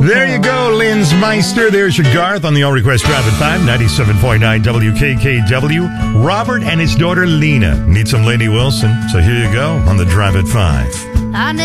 There you go, Linz Meister. There's your Garth on the All Request Drive at 5, 97.9 WKKW. Robert and his daughter Lena need some Lady Wilson. So here you go on the Drive at 5.